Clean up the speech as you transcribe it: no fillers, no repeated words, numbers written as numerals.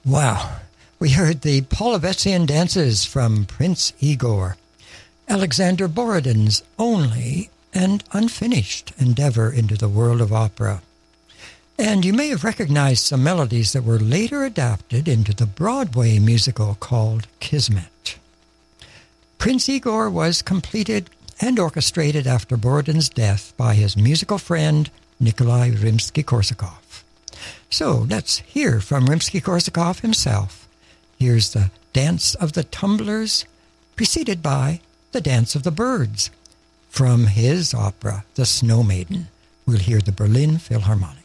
Wow. We heard the Polovetzian dances from Prince Igor, Alexander Borodin's only and unfinished endeavor into the world of opera. And you may have recognized some melodies that were later adapted into the Broadway musical called Kismet. Prince Igor was completed and orchestrated after Borodin's death by his musical friend Nikolai Rimsky-Korsakov. So let's hear from Rimsky-Korsakov himself. Here's the Dance of the Tumblers, preceded by the Dance of the Birds. From his opera, The Snow Maiden, we'll hear the Berlin Philharmonic.